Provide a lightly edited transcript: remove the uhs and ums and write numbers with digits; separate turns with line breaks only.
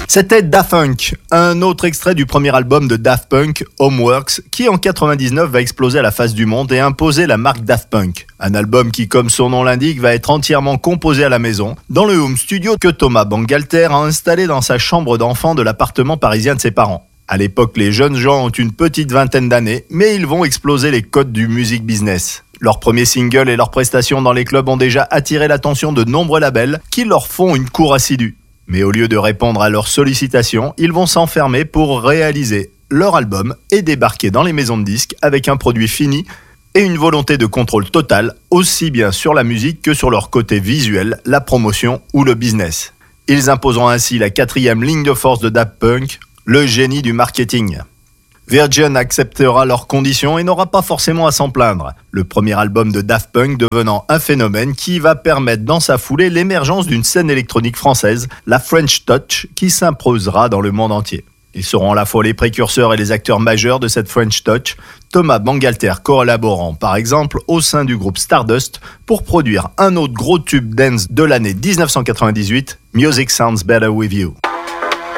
C'était Daft Punk, un autre extrait du premier album de Daft Punk, Homeworks, qui en 99 va exploser à la face du monde et imposer la marque Daft Punk. Un album qui, comme son nom l'indique, va être entièrement composé à la maison, dans le home studio que Thomas Bangalter a installé dans sa chambre d'enfant de l'appartement parisien de ses parents. À l'époque, les jeunes gens ont une petite vingtaine d'années, mais ils vont exploser les codes du music business. Leurs premiers singles et leurs prestations dans les clubs ont déjà attiré l'attention de nombreux labels qui leur font une cour assidue. Mais au lieu de répondre à leurs sollicitations, ils vont s'enfermer pour réaliser leur album et débarquer dans les maisons de disques avec un produit fini et une volonté de contrôle total, aussi bien sur la musique que sur leur côté visuel, la promotion ou le business. Ils imposeront ainsi la 4e ligne de force de Daft Punk, le génie du marketing. Virgin acceptera leurs conditions et n'aura pas forcément à s'en plaindre. Le premier album de Daft Punk devenant un phénomène qui va permettre dans sa foulée l'émergence d'une scène électronique française, la French Touch, qui s'imposera dans le monde entier. Ils seront à la fois les précurseurs et les acteurs majeurs de cette French Touch, Thomas Bangalter collaborant par exemple au sein du groupe Stardust pour produire un autre gros tube dance de l'année 1998, Music Sounds Better With You.